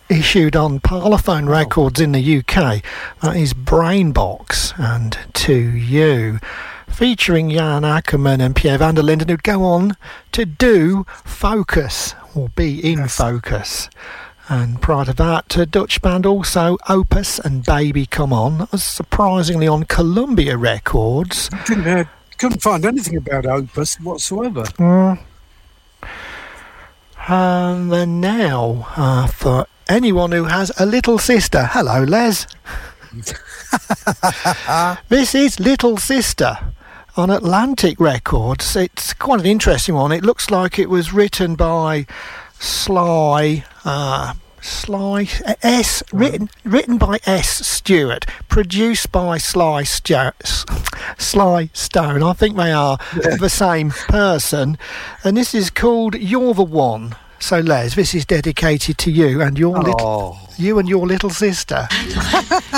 issued on Parlophone Records in the UK. That is Brainbox and To You, featuring Jan Ackerman and Pierre van der Linden, who'd go on to do Focus, or Be in Focus. And prior to that, a Dutch band also, Opus and Baby Come On. That was surprisingly on Columbia Records. Couldn't find anything about Opus whatsoever. And then now, for anyone who has a little sister. Hello, Les. This is Little Sister on Atlantic Records. It's quite an interesting one. It looks like it was written by Sly S, written by S. Stewart, produced by Sly Stone. I think they are the same person. And this is called You're the One. So Les, this is dedicated to you and your little sister.